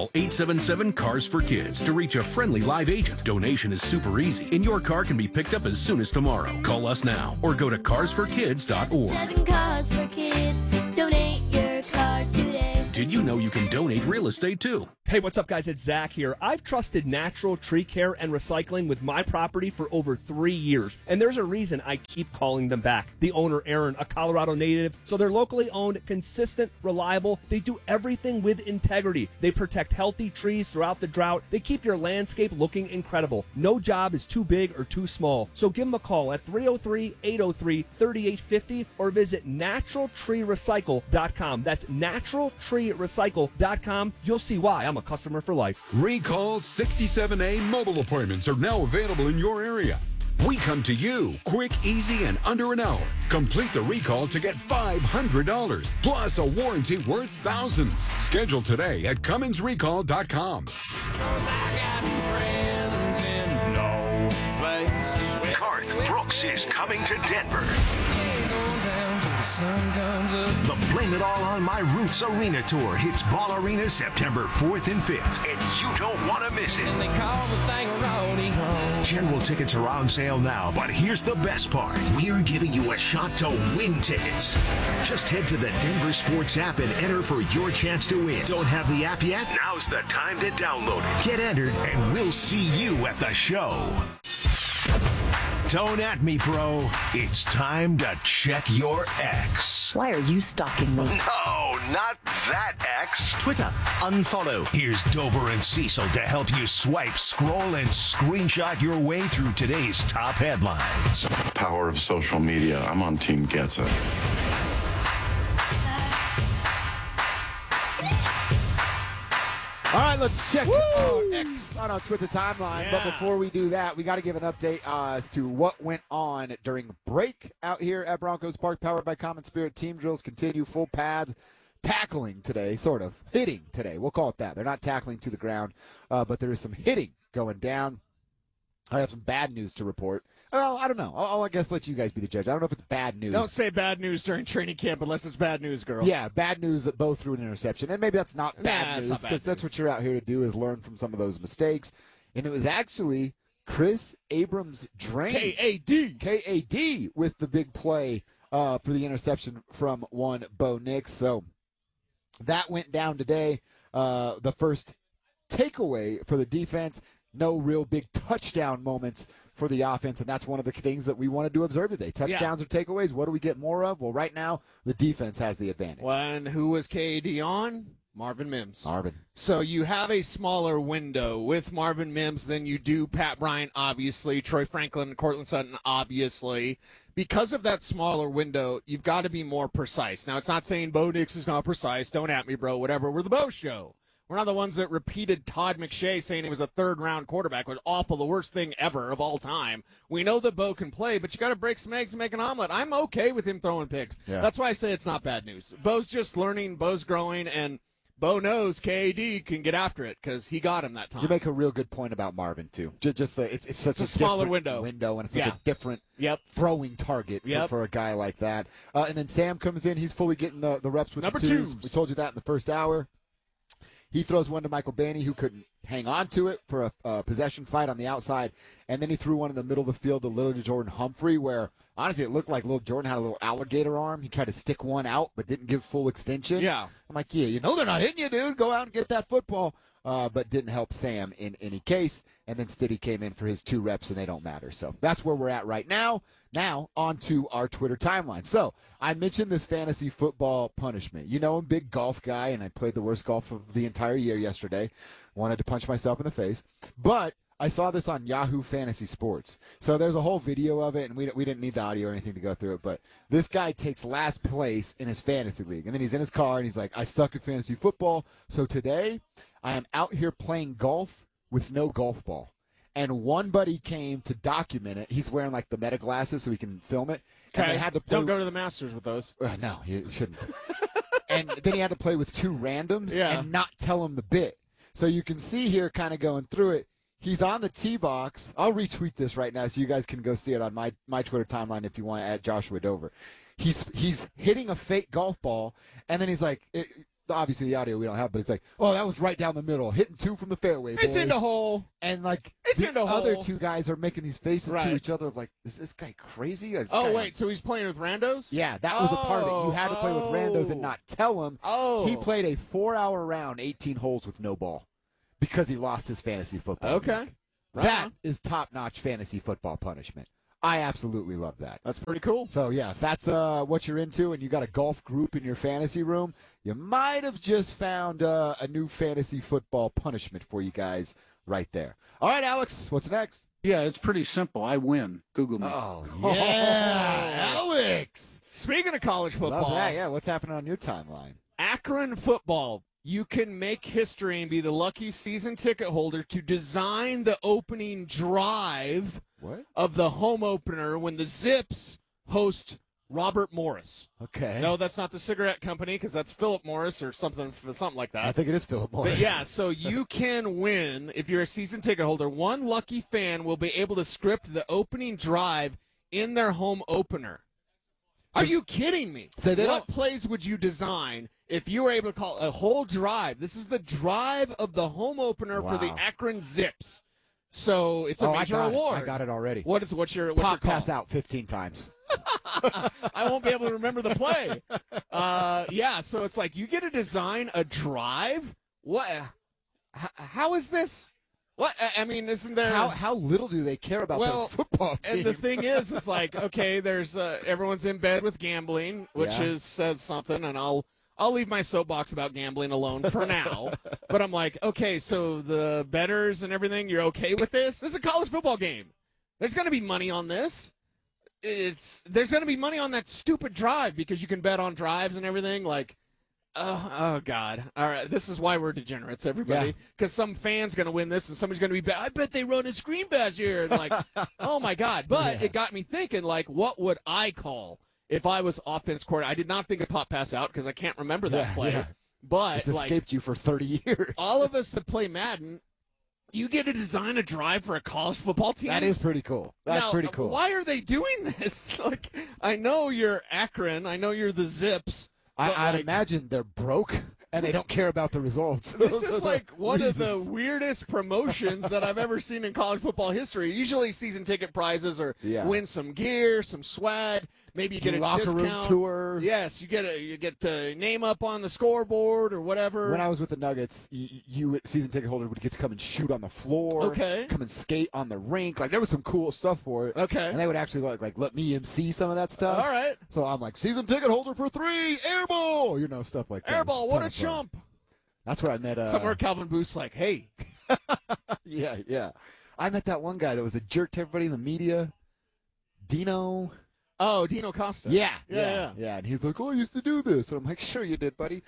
Call 877-CARS-FOR-KIDS to reach a friendly live agent. Donation is super easy, and your car can be picked up as soon as tomorrow. Call us now or go to carsforkids.org. 7 Cars for Kids. Donate your car today. Did you know you can donate real estate too? Hey, what's up, guys? It's Zach here. I've trusted Natural Tree Care and Recycling with my property for over 3 years, and there's a reason I keep calling them back. The owner, Aaron, a Colorado native, so they're locally owned, consistent, reliable. They do everything with integrity. They protect healthy trees throughout the drought. They keep your landscape looking incredible. No job is too big or too small, so give them a call at 303-803-3850 or visit naturaltreerecycle.com. That's naturaltreerecycle.com. You'll see why I'm a customer for life. Recall 67A mobile appointments are now available in your area. We come to you quick, easy, and under an hour. Complete the recall to get $500 plus a warranty worth thousands. Schedule today at CumminsRecall.com. Garth Brooks is coming to Denver. The Blame It All on My Roots Arena Tour hits Ball Arena September 4th and 5th, and you don't want to miss it. General tickets are on sale now, but here's the best part. We're giving you a shot to win tickets. Just head to the Denver Sports app and enter for your chance to win. Don't have the app yet? Now's the time to download it. Get entered, and we'll see you at the show. Don't at me, bro. It's time to check your ex. Why are you stalking me? No, not that ex. Twitter, unfollow. Here's Dover and Cecil to help you swipe, scroll, and screenshot your way through today's top headlines. Power of social media. I'm on Team Gets It. All right, let's check X on our Twitter timeline. Yeah. But before we do that, we got to give an update as to what went on during break out here at Broncos Park, powered by Common Spirit. Team drills continue, full pads, tackling today, sort of hitting today. We'll call it that. They're not tackling to the ground, but there is some hitting going down. I have some bad news to report. Well, I don't know. I'll I guess let you guys be the judge. I don't know if it's bad news. Don't say bad news during training camp unless it's bad news, girl. Yeah, bad news that Bo threw an interception. And maybe that's not bad news because that's what you're out here to do is learn from some of those mistakes. And it was actually Chris Abrams-Draine. K-A-D with the big play for the interception from one Bo Nix. So that went down today. The first takeaway for the defense. No real big touchdown moments for the offense, and that's one of the things that we wanted to observe today. Touchdowns or takeaways, what do we get more of? Well, right now, the defense has the advantage. Well, and who was KAD on? Marvin Mims. Marvin. So you have a smaller window with Marvin Mims than you do Pat Bryant, obviously, Troy Franklin and Cortland Sutton, obviously. Because of that smaller window, you've got to be more precise. Now, it's not saying Bo Nix is not precise. Don't at me, bro. Whatever. We're the Bo Show. We're not the ones that repeated Todd McShay saying he was a third-round quarterback. It was awful, the worst thing ever of all time. We know that Bo can play, but you got to break some eggs and make an omelet. I'm okay with him throwing picks. Yeah. That's why I say it's not bad news. Bo's just learning, Bo's growing, and Bo knows KAD can get after it because he got him that time. You make a real good point about Marvin, too. Just it's such a smaller window, and it's such a different throwing target for a guy like that. And then Sam comes in. He's fully getting the reps with number the twos. twos. We told you that in the first hour. He throws one to Michael Banny, who couldn't hang on to it for a possession fight on the outside. And then he threw one in the middle of the field to little Jordan Humphrey, where, honestly, it looked like little Jordan had a little alligator arm. He tried to stick one out, but didn't give full extension. Yeah. I'm like, yeah, you know they're not hitting you, dude. Go out and get that football. But didn't help Sam in any case. And then Stiddy came in for his 2 reps, and they don't matter. So that's where we're at right now. Now, on to our Twitter timeline. So I mentioned this fantasy football punishment. You know I'm a big golf guy, and I played the worst golf of the entire year yesterday. Wanted to punch myself in the face. But I saw this on Yahoo Fantasy Sports. So there's a whole video of it, and we didn't need the audio or anything to go through it. But this guy takes last place in his fantasy league. And then he's in his car, and he's like, I suck at fantasy football. So today I am out here playing golf with no golf ball. And one buddy came to document it. He's wearing, like, the meta glasses so he can film it. And they had to play. Don't go to the Masters with those. No, you shouldn't. And then he had to play with 2 randoms and not tell him the bit. So you can see here kind of going through it. He's on the tee box. I'll retweet this right now so you guys can go see it on my Twitter timeline if you want, at Joshua Dover. He's hitting a fake golf ball, and then he's like, obviously the audio we don't have, but it's like, oh, that was right down the middle, hitting 2 from the fairway, boys. It's in the hole. And like It's the in the other hole. 2 guys are making these faces Right. to each other of like, is this guy crazy? This Oh, guy- wait, so he's playing with randos? Yeah, that was a part of it. You had to play with randos and not tell him. Oh. He played a 4-hour round, 18 holes with no ball because he lost his fantasy football. Okay. league. Right That on. is top-notch fantasy football punishment. I absolutely love that. That's pretty cool. So, yeah, if that's what you're into and you got a golf group in your fantasy room, you might have just found a new fantasy football punishment for you guys right there. All right, Alex, what's next? Yeah, it's pretty simple. I win. Google me. Oh, yeah, Alex. Speaking of college football, Love that. Yeah, what's happening on your timeline? Akron football. You can make history and be the lucky season ticket holder to design the opening drive What? of the home opener when the Zips host Robert Morris. Okay. No, that's not the cigarette company because that's Philip Morris or something like that. I think it is Philip Morris. But yeah, so you can win if you're a season ticket holder. One lucky fan will be able to script the opening drive in their home opener. Are you kidding me? So they what don't- plays would you design if you were able to call a whole drive? This is the drive of the home opener for the Wow. Akron Zips. So it's a major award. I got it already. What's your Pop call? pass out 15 times. I won't be able to remember the play. Yeah, so it's like you get to design a drive. What? How is this? What? I mean, isn't there? How little do they care about their football team? And the thing is, it's like, okay, there's everyone's in bed with gambling, which Yeah. says something, and I'll leave my soapbox about gambling alone for now. But I'm like, okay, so the bettors and everything, you're okay with this? This is a college football game. There's going to be money on this. There's going to be money on that stupid drive because you can bet on drives and everything. Like, oh God! All right, this is why we're degenerates, everybody. Yeah. Because some fan's going to win this, and somebody's going to be. I bet they run a screen pass here, and like, oh my God! But it got me thinking, like, what would I call if I was offense coordinator? I did not think of pop pass out because I can't remember that play. Yeah. But It's escaped you for 30 years. all of us that play Madden, you get to design a drive for a college football team. That is pretty cool. That's Now, pretty cool. Why are they doing this? Like, I know you're Akron. I know you're the Zips. but, I'd like, imagine they're broke and they don't care about the results. This Those are is the like one of the reasons. weirdest promotions that I've ever seen in college football history. Usually season ticket prizes are Yeah. win some gear, some swag, maybe you get a locker room discount. tour. Yes, you get to name up on the scoreboard or whatever. When I was with the Nuggets, you season ticket holder would get to come and shoot on the floor. Okay. Come and skate on the rink. Like there was some cool stuff for it. Okay. And they would actually like let me MC some of that stuff. All right. So I'm like season ticket holder for 3, air ball, stuff like that. Airball, It was what ton a of fun. chump. That's where I met. Somewhere Calvin Booth's like, hey, Yeah. I met that one guy that was a jerk to everybody in the media. Dino. oh, Dino Costa. Yeah. Yeah. And he's like, oh, I used to do this. And I'm like, sure you did, buddy.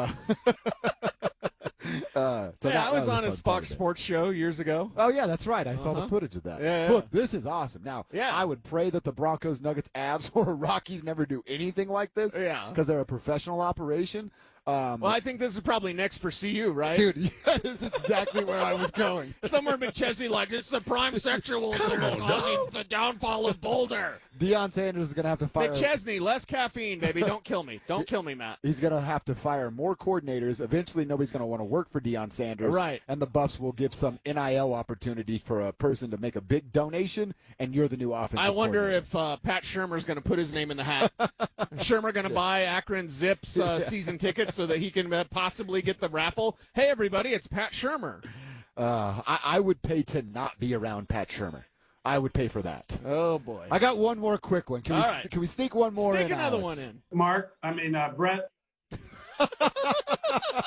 So Yeah, that I was a on fun his part Fox of it. Sports show years ago. Oh, yeah, that's right. I saw the Uh-huh. footage of that. Yeah. Look, this is awesome. Now, Yeah. I would pray that the Broncos, Nuggets, Avs, or Rockies never do anything like this. Yeah. Because they're a professional operation. Well, I think this is probably next for CU, right? Dude, yeah, this is exactly where I was going. Somewhere McChesney like, it's the prime sexuals that are causing the downfall of Boulder. Deion Sanders is going to have to fire. McChesney, less caffeine, baby. Don't kill me. Don't kill me, Matt. He's going to have to fire more coordinators. Eventually, nobody's going to want to work for Deion Sanders. Right. And the Buffs will give some NIL opportunity for a person to make a big donation, and you're the new offensive I wonder coordinator. if Pat Shermer's going to put his name in the hat. Shermer going to buy Akron Zips season tickets so that he can possibly get the raffle. Hey, everybody, it's Pat Shermer. I would pay to not be around Pat Shermer. I would pay for that. Oh, boy. I got one more quick one. Can All we right. can we sneak one more Stick in? another Alex? one in. Brett.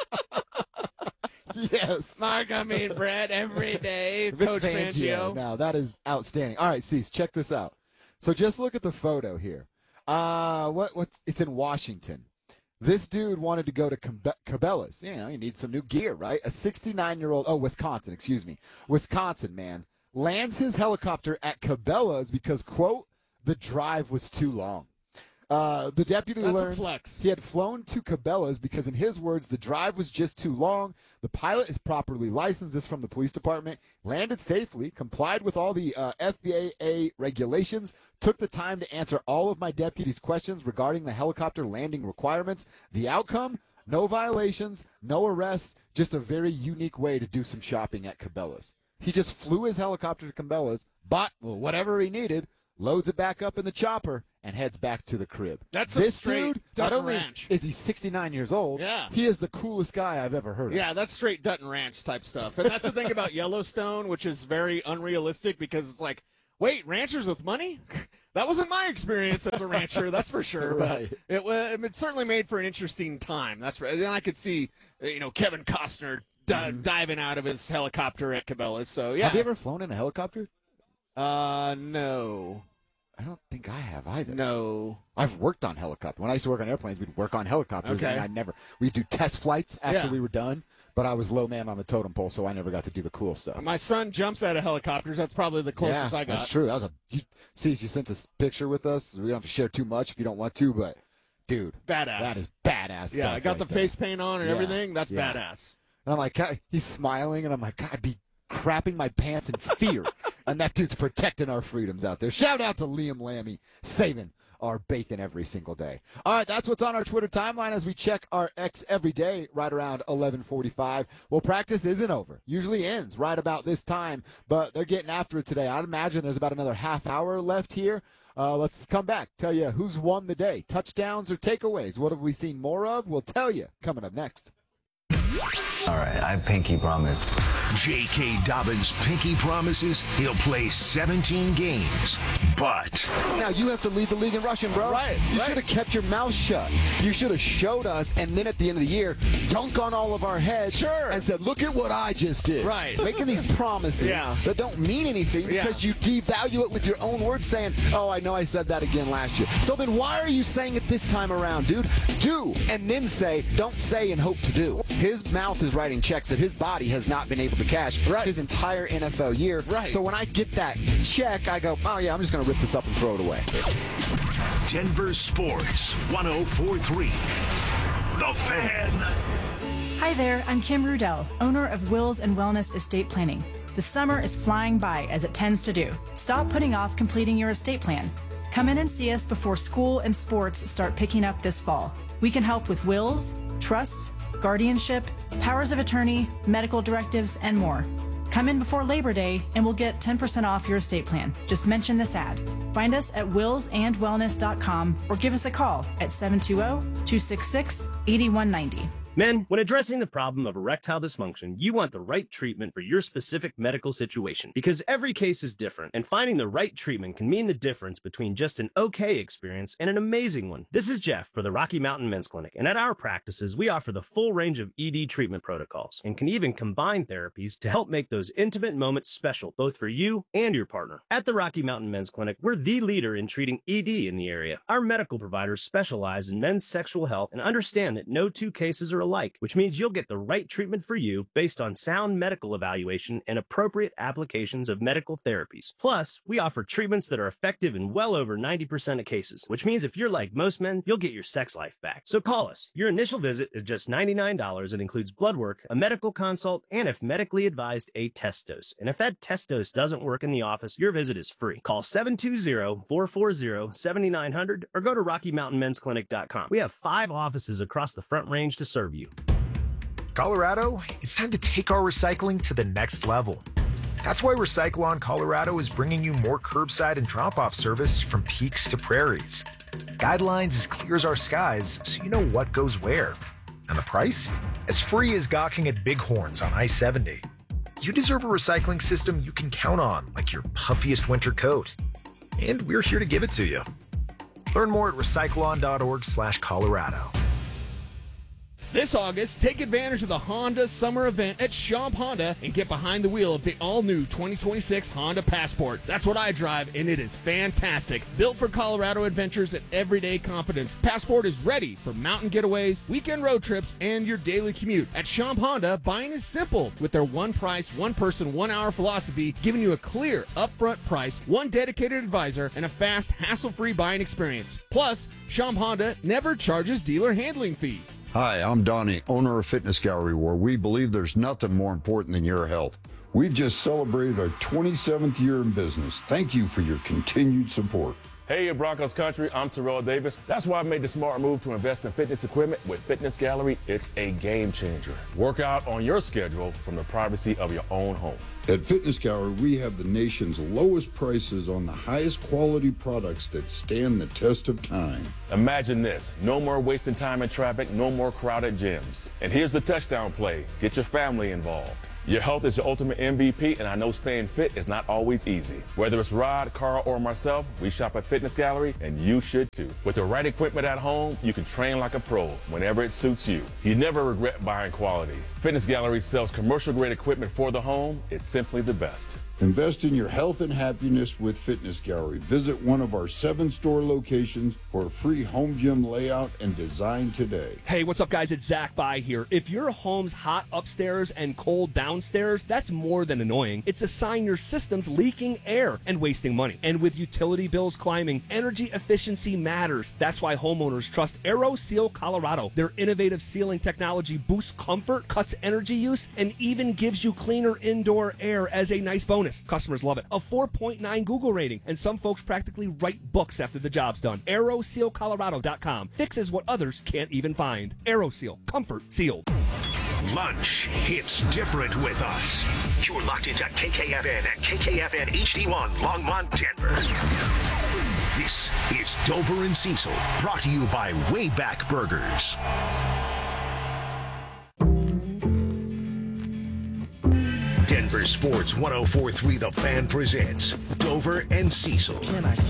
Yes. Mark, Brett, every day. Vic Coach Fangio. Now, that is outstanding. All right, Cease, check this out. So just look at the photo here. It's in Washington. This dude wanted to go to Cabela's. You need some new gear, right? A 69-year-old, Wisconsin, excuse me. Wisconsin man lands his helicopter at Cabela's because, quote, the drive was too long. The deputy That's a learned flex. he had flown to Cabela's because, in his words, the drive was just too long. The pilot is properly licensed. This from the police department. Landed safely, complied with all the FAA regulations, took the time to answer all of my deputy's questions regarding the helicopter landing requirements. The outcome? No violations, no arrests, just a very unique way to do some shopping at Cabela's. He just flew his helicopter to Cabela's, bought whatever he needed, loads it back up in the chopper, and heads back to the crib. That's this a straight dude, not Dutton only Ranch. is he 69 years old, Yeah. he is the coolest guy I've ever heard of. Yeah, that's straight Dutton Ranch type stuff. And that's the thing about Yellowstone, which is very unrealistic because it's like, wait, ranchers with money? That wasn't my experience as a rancher, that's for sure. Right. But it certainly made for an interesting time. That's right. And I could see, Kevin Costner diving out of his helicopter at Cabela's. So yeah. Have you ever flown in a helicopter? No. I don't think I have either. No. I've worked on helicopters. When I used to work on airplanes, we'd work on helicopters, Okay. and we'd do test flights after Yeah. we were done, but I was low man on the totem pole, so I never got to do the cool stuff. My son jumps out of helicopters. That's probably the closest I got. That's true. You sent this picture with us. We don't have to share too much if you don't want to, but dude, Badass. that is badass stuff. Yeah, I got right the there. face paint on and Yeah. everything. That's Yeah. badass. And I'm like, God, he's smiling, and I'm like, God, I'd be crapping my pants in fear. And that dude's protecting our freedoms out there. Shout out to Liam Lammy, saving our bacon every single day. All right, that's what's on our Twitter timeline as we check our X every day right around 11:45. Well, practice isn't over. Usually ends right about this time, but they're getting after it today. I'd imagine there's about another half hour left here. Let's come back, tell you who's won the day, touchdowns or takeaways. What have we seen more of? We'll tell you coming up next. All right, I pinky promise. J.K. Dobbins pinky promises he'll play 17 games, but Now you have to lead the league in rushing, bro. Right, You right. should have kept your mouth shut. You should have showed us, and then at the end of the year, dunk on all of our heads Sure. and said, look at what I just did. Right. Making these promises Yeah. that don't mean anything because you devalue it with your own words saying, oh, I know I said that again last year. So then why are you saying it this time around, dude? Do, and then say, don't say and hope to do. His mouth is writing checks that his body has not been able to cash his entire NFL year. Right. So when I get that check, I go, oh, yeah, I'm just going to rip this up and throw it away. Denver Sports 104.3. The Fan. Hi there, I'm Kim Rudell, owner of Wills and Wellness Estate Planning. The summer is flying by, as it tends to do. Stop putting off completing your estate plan. Come in and see us before school and sports start picking up this fall. We can help with wills, trusts, guardianship, powers of attorney, medical directives, and more. Come in before Labor Day and we'll get 10% off your estate plan. Just mention this ad. Find us at willsandwellness.com or give us a call at 720-266-8190. Men, when addressing the problem of erectile dysfunction, you want the right treatment for your specific medical situation because every case is different, and finding the right treatment can mean the difference between just an okay experience and an amazing one. This is Jeff for the Rocky Mountain Men's Clinic, and at our practices, we offer the full range of ED treatment protocols and can even combine therapies to help make those intimate moments special, both for you and your partner. At the Rocky Mountain Men's Clinic, we're the leader in treating ED in the area. Our medical providers specialize in men's sexual health and understand that no two cases are alike, which means you'll get the right treatment for you based on sound medical evaluation and appropriate applications of medical therapies. Plus, we offer treatments that are effective in well over 90% of cases, which means if you're like most men, you'll get your sex life back. So call us. Your initial visit is just $99 and includes blood work, a medical consult, and if medically advised, a test dose. And if that test dose doesn't work in the office, your visit is free. Call 720-440-7900 or go to RockyMountainMen'sClinic.com. We have 5 offices across the Front Range to serve you. Colorado, it's time to take our recycling to the next level. That's why Recyclon Colorado is bringing you more curbside and drop-off service from peaks to prairies. Guidelines as clear as our skies, so you know what goes where. And the price? As free as gawking at Bighorns on I-70. You deserve a recycling system you can count on, like your puffiest winter coat. And we're here to give it to you. Learn more at recyclon.org/Colorado. This August, take advantage of the Honda Summer Event at Schomp Honda and get behind the wheel of the all-new 2026 Honda Passport. That's what I drive, and it is fantastic. Built for Colorado adventures and everyday confidence, Passport is ready for mountain getaways, weekend road trips, and your daily commute. At Schomp Honda, buying is simple with their one price, one person, 1 hour philosophy, giving you a clear, upfront price, one dedicated advisor, and a fast, hassle-free buying experience. Plus, Schomp Honda never charges dealer handling fees. Hi, I'm Donnie, owner of Fitness Gallery, where we believe there's nothing more important than your health. We've just celebrated our 27th year in business. Thank you for your continued support. Hey, Broncos country, I'm Terrell Davis. That's why I made the smart move to invest in fitness equipment with Fitness Gallery. It's a game changer. Work out on your schedule from the privacy of your own home. At Fitness Gallery, we have the nation's lowest prices on the highest quality products that stand the test of time. Imagine this. No more wasting time in traffic, no more crowded gyms. And here's the touchdown play. Get your family involved. Your health is your ultimate MVP, and I know staying fit is not always easy. Whether it's Rod, Carl, or myself, we shop at Fitness Gallery, and you should too. With the right equipment at home, you can train like a pro whenever it suits you. You never regret buying quality. Fitness Gallery sells commercial-grade equipment for the home. It's simply the best. Invest in your health and happiness with Fitness Gallery. Visit one of our 7 store locations for a free home gym layout and design today. Hey, what's up, guys? It's Zach By here. If your home's hot upstairs and cold downstairs, that's more than annoying. It's a sign your system's leaking air and wasting money. And with utility bills climbing, energy efficiency matters. That's why homeowners trust AeroSeal Colorado. Their innovative sealing technology boosts comfort, cuts energy use, and even gives you cleaner indoor air as a nice bonus. Customers love it. A 4.9 Google rating, and some folks practically write books after the job's done. AeroSealColorado.com fixes what others can't even find. AeroSeal. Comfort sealed. Lunch hits different with us. You're locked into KKFN and KKFN HD1 Longmont, Denver. This is Dover and Cecil, brought to you by Wayback Burgers. Denver Sports 104.3 The Fan presents Dover and Cecil.